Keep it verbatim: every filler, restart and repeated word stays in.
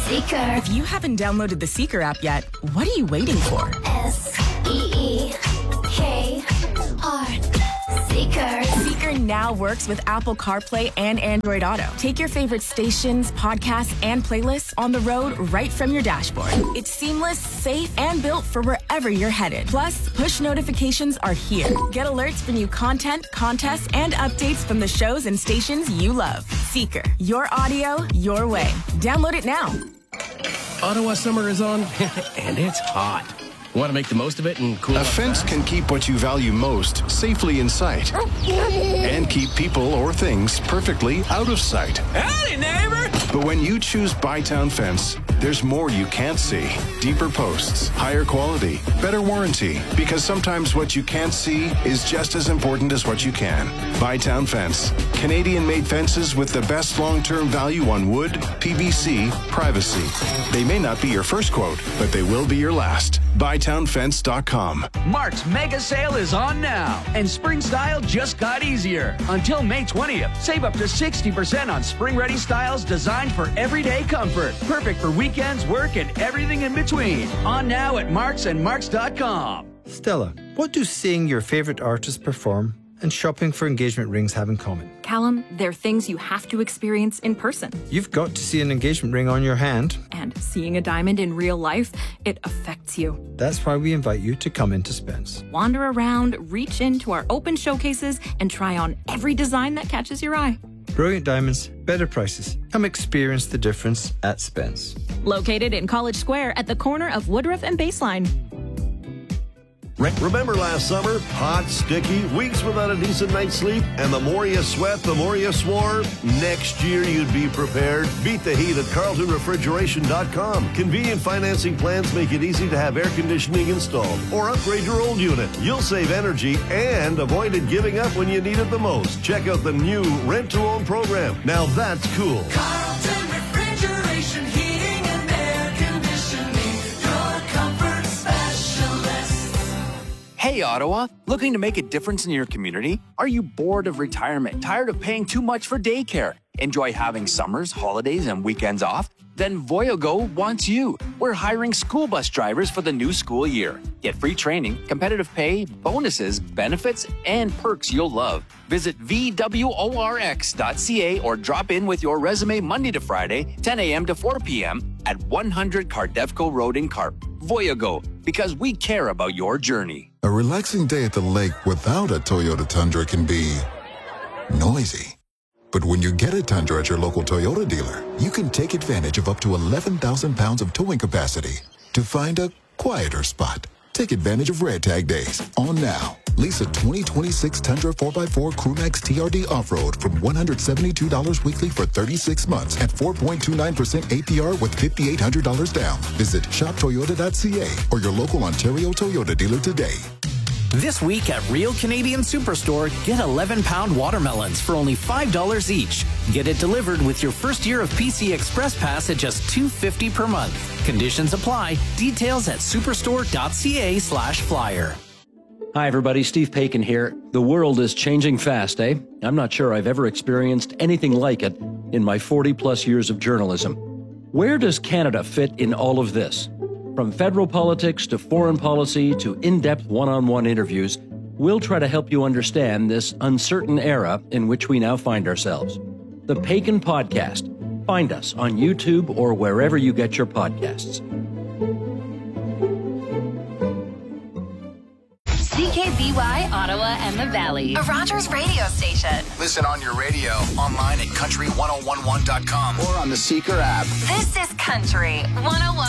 Seeker. If you haven't downloaded the Seeker app yet, what are you waiting for? S E E K R. Seeker. Seeker now works with Apple CarPlay and Android Auto. Take your favorite stations, podcasts, and playlists on the road right from your dashboard. It's seamless, safe, and built for wherever you're headed. Plus, push notifications are here. Get alerts for new content, contests, and updates from the shows and stations you love. Seeker. Your audio, your way. Download it now. Ottawa summer is on, and it's hot. Want to make the most of it and cool A off fence fast? can keep what you value most safely in sight and keep people or things perfectly out of sight. Howdy, neighbor! But when you choose Bytown Fence, there's more you can't see. Deeper posts, higher quality, better warranty. Because sometimes what you can't see is just as important as what you can. Bytown Fence. Canadian-made fences with the best long-term value on wood, P V C, privacy. They may not be your first quote, but they will be your last. Bytown Fence dot com. Mark's mega sale is on now, and spring style just got easier. Until May twentieth, save up to sixty percent on spring-ready styles designed for everyday comfort. Perfect for weekends, work, and everything in between. On now at Marks and Marks dot com. Stella, what do seeing your favorite artist perform and shopping for engagement rings have in common? Callum, they're things you have to experience in person. You've got to see an engagement ring on your hand. And seeing a diamond in real life, it affects you. That's why we invite you to come into Spence. Wander around, reach into our open showcases, and try on every design that catches your eye. Brilliant diamonds, better prices. Come experience the difference at Spence. Located in College Square at the corner of Woodruff and Baseline. Remember last summer? Hot, sticky, weeks without a decent night's sleep, and the more you sweat, the more you swore? Next year you'd be prepared. Beat the heat at Carlton Refrigeration dot com. Convenient financing plans make it easy to have air conditioning installed or upgrade your old unit. You'll save energy and avoid it giving up when you need it the most. Check out the new rent-to-own program. Now that's cool. Carlton Refrigeration, Heating and Air Conditioning, your comfort specialist. Hey, Ottawa, looking to make a difference in your community? Are you bored of retirement, tired of paying too much for daycare? Enjoy having summers, holidays, and weekends off? Then Voyago wants you. We're hiring school bus drivers for the new school year. Get free training, competitive pay, bonuses, benefits, and perks you'll love. Visit V W O R X dot C A or drop in with your resume Monday to Friday, ten a.m. to four p.m. at one hundred Cardefco Road in Carp. Voyago, because we care about your journey. A relaxing day at the lake without a Toyota Tundra can be noisy. But when you get a Tundra at your local Toyota dealer, you can take advantage of up to eleven thousand pounds of towing capacity to find a quieter spot. Take advantage of Red Tag Days on now. Lease a twenty twenty-six Tundra four by four Crewmax T R D Off-Road from one hundred seventy-two dollars weekly for thirty-six months at four point two nine percent A P R with five thousand eight hundred dollars down. Visit shop toyota dot c a or your local Ontario Toyota dealer today. This week at Real Canadian Superstore, get eleven pound watermelons for only five dollars each. Get it delivered with your first year of P C Express Pass at just two dollars and fifty cents per month. Conditions apply. Details at superstore dot c a slash flyer. Hi, everybody. Steve Paikin here. The world is changing fast, eh? I'm not sure I've ever experienced anything like it in my forty plus years of journalism. Where does Canada fit in all of this? From federal politics to foreign policy to in-depth one-on-one interviews, we'll try to help you understand this uncertain era in which we now find ourselves. The Paikin Podcast. Find us on YouTube or wherever you get your podcasts. C K B Y, Ottawa and the Valley. A Rogers radio station. Listen on your radio, online at country ten eleven dot com, or on the Seeker app. This is Country one oh one.